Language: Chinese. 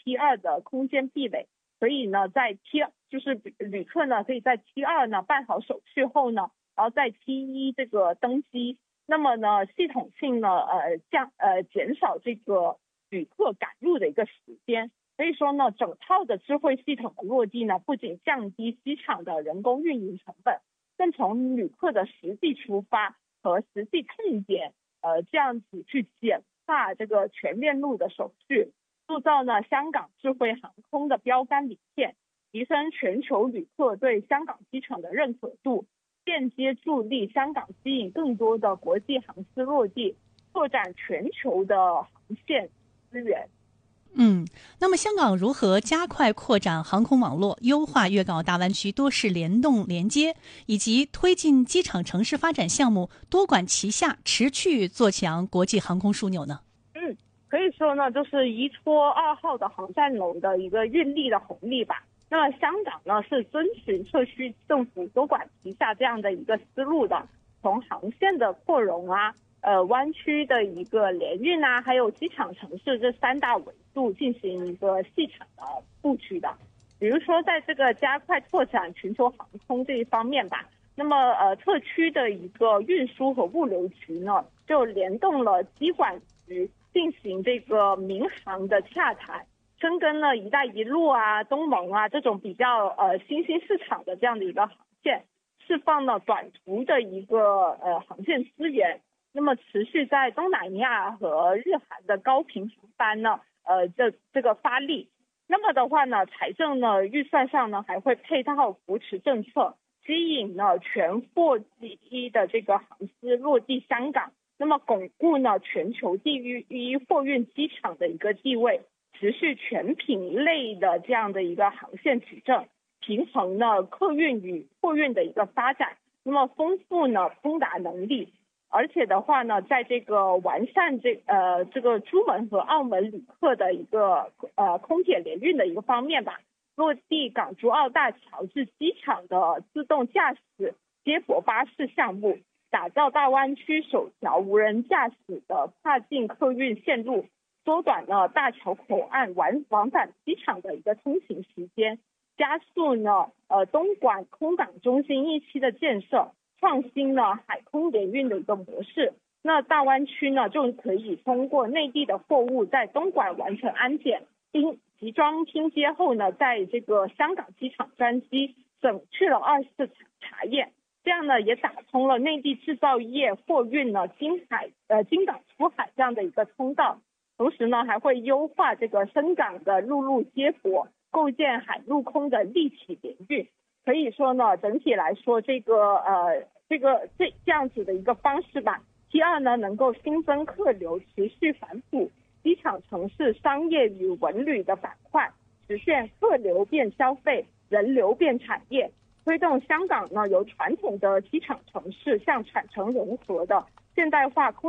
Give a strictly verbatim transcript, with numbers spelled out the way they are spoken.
T 二的空间壁垒，所以呢，在 T 就是旅客呢可以在 T 二呢办好手续后呢，然后在 T 一这个登机，那么呢系统性呢呃降呃减少这个旅客赶路的一个时间。所以说呢，整套的智慧系统的落地呢，不仅降低机场的人工运营成本，更从旅客的实际出发和实际痛点，呃，这样子去简化这个全链路的手续，塑造呢香港智慧航空的标杆理念，提升全球旅客对香港机场的认可度，间接助力香港吸引更多的国际航司落地，拓展全球的航线资源。 嗯，那么香港如何加快扩展航空网络，优化粤港澳大湾区多式联动连接，以及推进机场城市发展项目多管齐下，持续做强国际航空枢纽呢？ 嗯，可以说呢，就是依托二号的航站楼的一个运力的红利吧。那么香港呢是遵循特区政府多管齐下这样的一个思路的，从航线的扩容啊。呃，湾区的一个联运啊，还有机场城市这三大维度进行一个细场的布局的。比如说，在这个加快拓展全球航空这一方面吧，那么呃，特区的一个运输和物流局呢，就联动了机管局进行这个民航的洽谈，深耕了“一带一路”啊、东盟啊这种比较呃新兴市场的这样的一个航线，释放了短途的一个呃航线资源。那么持续在东南亚和日韩的高频航班呢，呃，这这个发力。那么的话呢，财政呢预算上呢还会配套扶持政策，吸引呢全货机的这个航司落地香港，那么巩固呢全球第一货运机场的一个地位，持续全品类的这样的一个航线取证，平衡呢客运与货运的一个发展，那么丰富呢通达能力。而且的话呢，在这个完善这呃这个珠门和澳门旅客的一个呃空铁联运的一个方面吧，落地港珠澳大桥至机场的自动驾驶接驳巴士项目，打造大湾区首条无人驾驶的跨境客运线路，缩短了大桥口岸往往返机场的一个通行时间，加速呢呃东莞空港中心一期的建设。创新了海空联运的一个模式，那大湾区呢就可以通过内地的货物在东莞完成安检、拼集装拼接后呢，在这个香港机场专机，省去了二次查验，这样呢也打通了内地制造业货运呢经海呃经港出海这样的一个通道，同时呢还会优化这个深港的陆路接驳，构建海陆空的立体联运。可以说呢，整体来说，这个呃，这个这这样子的一个方式吧。T 二呢，能够新增客流，持续反哺机场城市商业与文旅的板块，实现客流变消费，人流变产业，推动香港呢由传统的机场城市向产城融合的现代化空